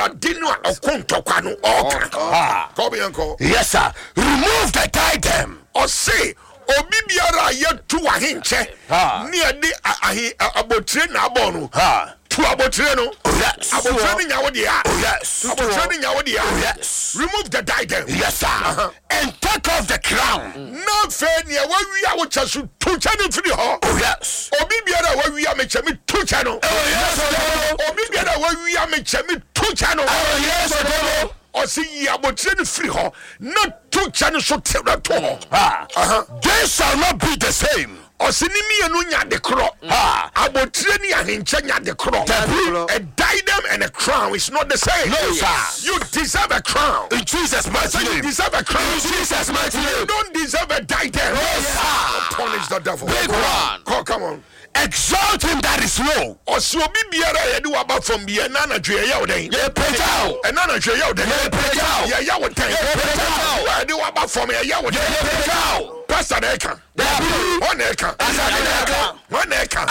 adinu okontokwa no oka come yanko. Yes sir. Remove the diadem. Or say obi biara yetu ahinche ni ade abotire na abonu tu abotire no. Yes. Abotire ni nyawo dia. Yes. Abotire ni nyawo dia. Yes. Remove the diadem. Yes sir. And take off the crown. Na fe ni wawi a wo chasu tu cha no firi ho. Yes. Obi biara wawi a me chemi tu cha no. Yes. Obi biara wawi a me chemi tu cha no. Yes. Or see abotire ni firi ho. Na tu cha no so tewra to ho. They shall not be the same. Osinimi enu nya de kro. Abotire ni ahinche nya de kro. A diadem and a crown is not the same. No, sir. You deserve a crown. In Jesus' mighty name. You deserve a crown. In Jesus' mighty name. You don't deserve a diadem. No, sir. Punish the devil. Big one. Come on. Exalt him that is low. Obi biara ye do aba from bi na na dwe ye woden. Ye pejao. Na na dwe ye woden. Ye pejao. Ye ya woden. Ye pejao. Ye do aba from ye ya woden. Ye pejao. Pastor Eka. One Eka. One Eka.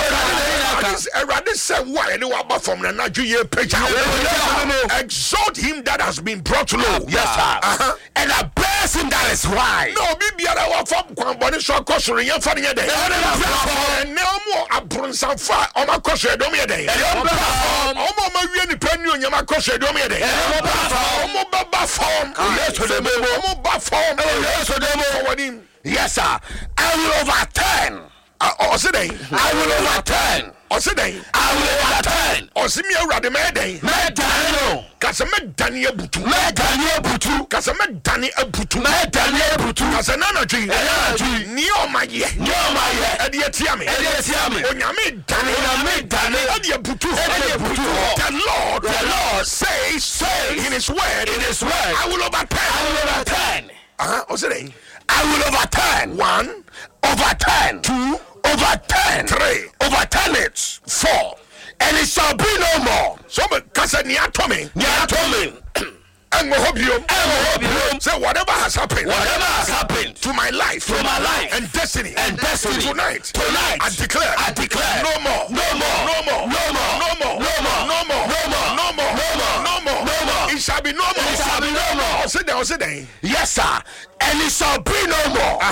Erade say why do aba from na na dwe ye pejao. Exalt him that has been brought low. Yes sir. And abase him that is wide. No bi biara wa from kwan bone so akosoro ye fa ne dey. Omo abronsanfa omo akosoro edom ye dey. Omo ma wie ni pani onyam akosoro edom ye dey. Omo baba form. Omo ba form. Yes sir. I will overturn. I will overturn. I will overturn. Osimi awrade me den. Me dan. Kasa me dani abutu. Me dani abutu. Kasa me dani abutu. Me dani abutu. Kasa nana dwi. Ni o ma ye. Ni o ma ye. E de tia me. Onyame dani. Onyame dani. E de abutu. The Lord says in his word. I will overturn. I will overturn. 1, overturn. 2, overturn. 3, overturn it. 4, and it shall be no more. So kasa ni atomi. And say whatever has happened to my life, and destiny, tonight, I declare no more. It shall be no more. Sit down. Yes sir. And it shall be no more.